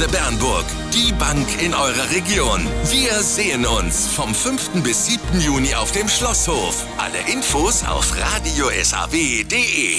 Sparkasse Bernburg, die Bank in eurer Region. Wir sehen uns vom 5. bis 7. Juni auf dem Schlosshof. Alle Infos auf radiosaw.de.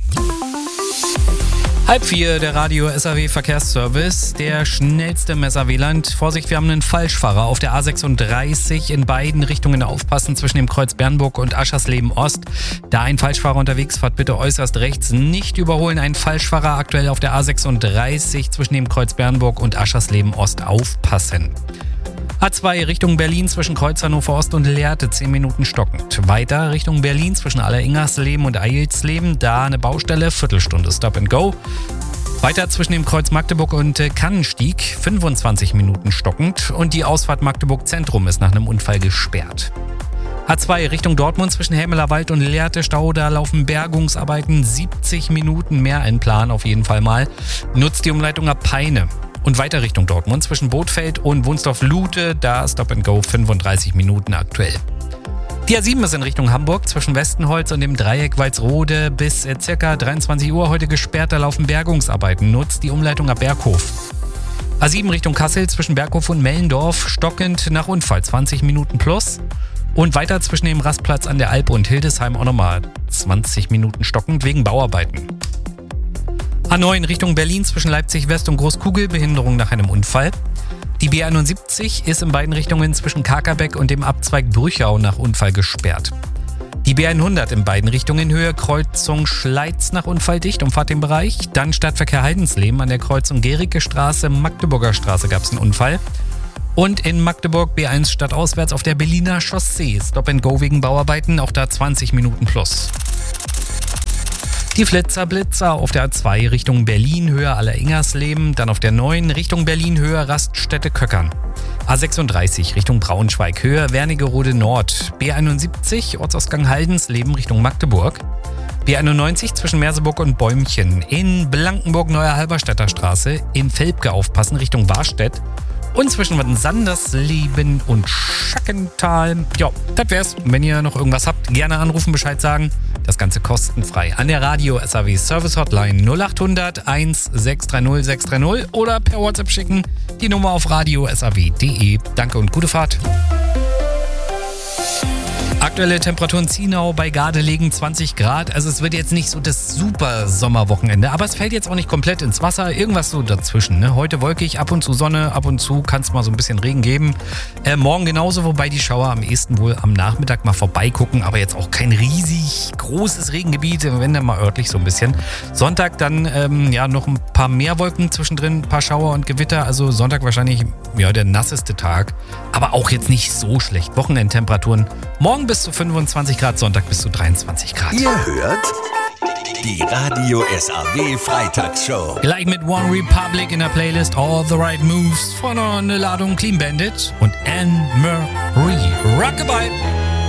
3:30, der Radio SAW Verkehrsservice, der schnellste im SAW-Land. Vorsicht, wir haben einen Falschfahrer auf der A36 in beiden Richtungen aufpassen zwischen dem Kreuz Bernburg und Aschersleben Ost. Da ein Falschfahrer unterwegs, fahrt bitte äußerst rechts, nicht überholen. Ein Falschfahrer aktuell auf der A36 zwischen dem Kreuz Bernburg und Aschersleben Ost aufpassen. A2 Richtung Berlin zwischen Kreuz Hannover Ost und Lehrte 10 Minuten stockend. Weiter Richtung Berlin zwischen Alleringersleben und Eilsleben, da eine Baustelle, Viertelstunde Stop and Go. Weiter zwischen dem Kreuz Magdeburg und Kannenstieg 25 Minuten stockend und die Ausfahrt Magdeburg Zentrum ist nach einem Unfall gesperrt. A2 Richtung Dortmund zwischen Hämeler Wald und Lehrte Stau, da laufen Bergungsarbeiten, 70 Minuten mehr in Plan auf jeden Fall mal. Nutzt die Umleitung ab Peine. Und weiter Richtung Dortmund zwischen Bothfeld und Wunsdorf-Lute, da Stop and Go 35 Minuten aktuell. Die A7 ist in Richtung Hamburg zwischen Westenholz und dem Dreieck Walsrode bis ca. 23 Uhr heute gesperrt, da laufen Bergungsarbeiten. Nutzt die Umleitung ab Berghof. A7 Richtung Kassel zwischen Berghof und Mellendorf, stockend nach Unfall 20 Minuten plus. Und weiter zwischen dem Rastplatz an der Alp und Hildesheim auch nochmal 20 Minuten stockend wegen Bauarbeiten. A9 Richtung Berlin zwischen Leipzig West und Großkugel, Behinderung nach einem Unfall. Die B71 ist in beiden Richtungen zwischen Kakerbeck und dem Abzweig Brüchau nach Unfall gesperrt. Die B100 in beiden Richtungen Höhe Kreuzung Schleiz nach Unfall dicht, umfahrt den Bereich. Dann Stadtverkehr Heidensleben an der Kreuzung Gericke Straße, Magdeburger Straße gab es einen Unfall. Und in Magdeburg B1 stadtauswärts auf der Berliner Chaussee, Stop and Go wegen Bauarbeiten, auch da 20 Minuten plus. Die Flitzer-Blitzer auf der A2 Richtung Berlin, Höhe Alleringersleben, dann auf der 9 Richtung Berlin, Höhe Raststätte Köckern. A36 Richtung Braunschweig, Höhe Wernigerode Nord. B71 Ortsausgang Haldensleben Richtung Magdeburg. B91 zwischen Merseburg und Bäumchen. In Blankenburg Neuer Halberstädter Straße, in Velpke aufpassen Richtung Warstedt. Und zwischen Sandersleben und Schackental. Ja, das wär's. Wenn ihr noch irgendwas habt, gerne anrufen, Bescheid sagen. Das Ganze kostenfrei an der Radio SAW Service Hotline 0800 1630 630 oder per WhatsApp schicken. Die Nummer auf radiosaw.de. Danke und gute Fahrt. Aktuelle Temperaturen Zienau bei Gardelegen 20 Grad. Also es wird jetzt nicht so das super Sommerwochenende, aber es fällt jetzt auch nicht komplett ins Wasser. Irgendwas so dazwischen. Ne? Heute wolkig, ab und zu Sonne, ab und zu kann es mal so ein bisschen Regen geben. Morgen genauso, wobei die Schauer am ehesten wohl am Nachmittag mal vorbeigucken, aber jetzt auch kein riesig großes Regengebiet, wenn dann mal örtlich so ein bisschen. Sonntag dann noch ein paar mehr Wolken zwischendrin, ein paar Schauer und Gewitter. Also Sonntag wahrscheinlich der nasseste Tag, aber auch jetzt nicht so schlecht. Wochenendtemperaturen morgen bis zu 25 Grad, Sonntag bis zu 23 Grad. Ihr hört die Radio SAW Freitagsshow. Gleich mit One Republic in der Playlist All the Right Moves von einer Ladung Clean Bandit und Anne Marie. Rockabye!